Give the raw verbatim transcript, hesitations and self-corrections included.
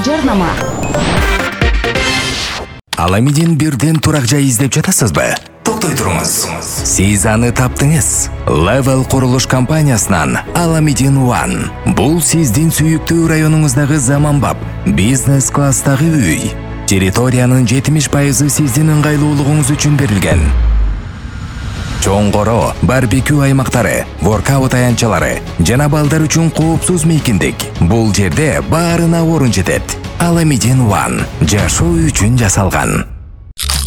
жарнама. Аламидин бирден турак жай издеп жатасызбы? Токтой туруңуз. Сиз аны таптыңыз. Level курулуш компаниясынан Аламидин One. Бул сиздин сүйүктүү районуңуздагы заманбап бизнес класстагы үй. Территориянын жетимиш пайызы сиздин ыңгайлуулугуңуз үчүн берилген. Чоңгоро, барбекю аймактары, воркаут аянтчалары жана балдар үчүн коопсуз мейкиндик. Бул жерде баарына орун жетет. Аламидин One жашоо үчүн жасалган.